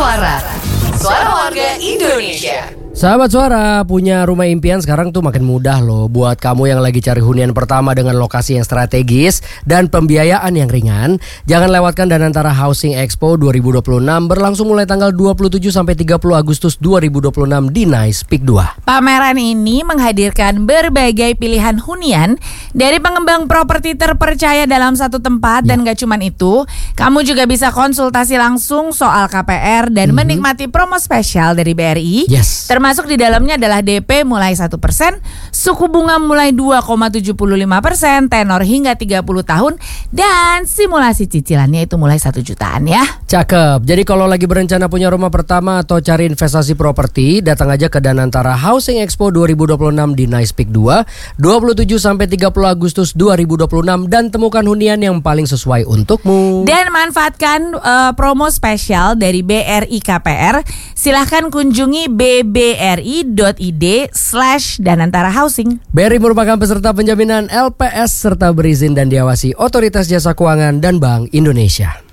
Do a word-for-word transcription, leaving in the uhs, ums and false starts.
Suara Suara Warga Indonesia. Sahabat Suara, punya rumah impian sekarang tuh makin mudah loh. Buat kamu yang lagi cari hunian pertama dengan lokasi yang strategis dan pembiayaan yang ringan, jangan lewatkan Danantara Housing Expo dua ribu dua puluh enam berlangsung mulai tanggal dua puluh tujuh sampai tiga puluh Agustus dua ribu dua puluh enam di Nice Peak dua. Pameran ini menghadirkan berbagai pilihan hunian dari pengembang properti terpercaya dalam satu tempat. Ya. Dan gak cuman itu, kamu juga bisa konsultasi langsung soal K P R dan mm-hmm. menikmati promo spesial dari B R I. Yes. Termasuk di dalamnya adalah D P mulai satu persen, suku bunga mulai dua koma tujuh lima persen, tenor hingga tiga puluh tahun, dan simulasi cicilannya itu mulai satu jutaan ya. Cakep. Jadi kalau lagi berencana punya rumah pertama atau cari investasi properti, datang aja ke Danantara Housing Expo dua ribu dua puluh enam di Nice Peak dua, dua puluh tujuh sampai tiga puluh Agustus dua ribu dua puluh enam, dan temukan hunian yang paling sesuai untukmu. Dan manfaatkan uh, promo spesial dari B R I K P R. Silahkan kunjungi b b r i dot i d slash danantara housing. B R I merupakan peserta penjaminan L P S serta berizin dan diawasi Otoritas Jasa Keuangan dan Bank Indonesia.